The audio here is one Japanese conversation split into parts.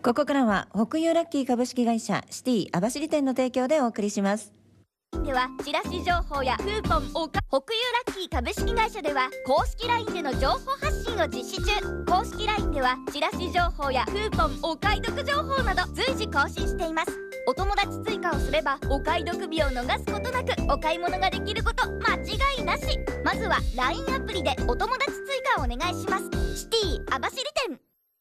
ここからは北洋ラッキー株式会社シティ網走店の提供でお送りします。 ではチラシ情報やクーポンを北洋ラッキー株式会社では公式 LINE での情報発信を実施中。公式 LINE ではチラシ情報やクーポンお買い得情報など随時更新しています。お友達追加をすればお買い得日を逃すことなくお買い物ができること間違いなし。まずは LINE アプリでお友達追加をお願いします。シティ網走店。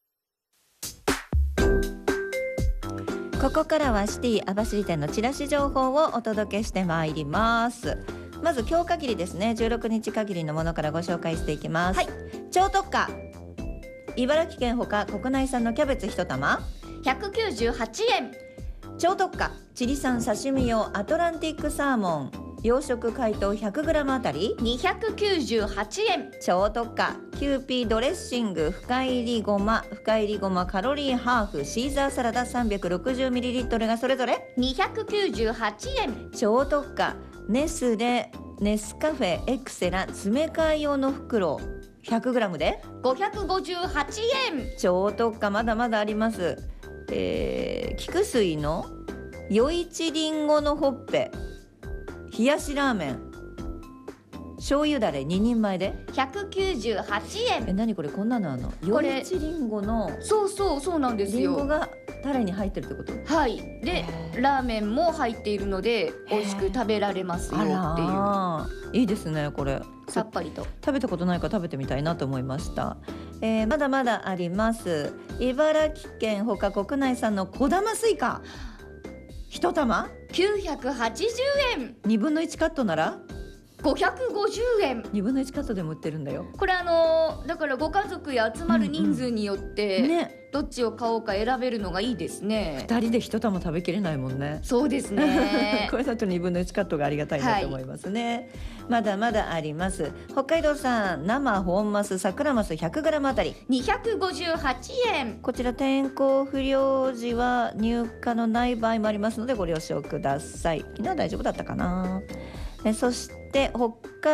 ここからはシティ網走店のチラシ情報をお届けしてまいります。まず今日限りですね、16日限りのものからご紹介していきます。超特価、茨城県ほか国内産のキャベツ1玉 198円。 超特価、チリ産刺身用アトランティックサーモン養殖解凍 100g あたり 298円。 超特価、キューピードレッシング深入りごまカロリーハーフシーザーサラダ 360ml がそれぞれ 298円。 超特価、ネスレネスカフェエクセラ詰め替え用の袋 100g で 558円。 超特価、まだまだあります。菊水の余市りんごのほっぺ冷やしラーメン醤油だれ2人前で 198円。 何これ、こんなのあのこれ余市りんごのそうなんですよ。 りんごがタレに入ってるってこと？ はいでラーメンも入っているので美味しく食べられますよっていう。 いいですね。これさっぱりと食べたことないから食べてみたいなと思いました。まだまだあります。茨城県ほか国内産の小玉スイカ1玉 980円。 2分の1カットなら 550円。 2分の1カットでも売ってるんだよ。 これだからご家族や集まる人数によって、 ね、 どっちを買おうか選べるのがいいですね。 2人で1玉食べきれないもんね。 そうですねこれだと2分の1カットがありがたいなと思いますね。まだまだあります。北海道産生本マス桜マス 100g あたり 258円。 こちら天候不良時は入荷のない場合もありますのでご了承ください。昨日は大丈夫だったかな。そして北海